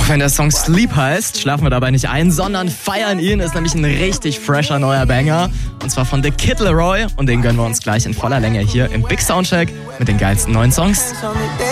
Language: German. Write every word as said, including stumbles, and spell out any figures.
Auch wenn der Song Sleep heißt, schlafen wir dabei nicht ein, sondern feiern ihn. Ist nämlich ein richtig fresher neuer Banger. Und zwar von The Kid Laroi. Und den gönnen wir uns gleich in voller Länge hier im Big Soundcheck mit den geilsten neuen Songs.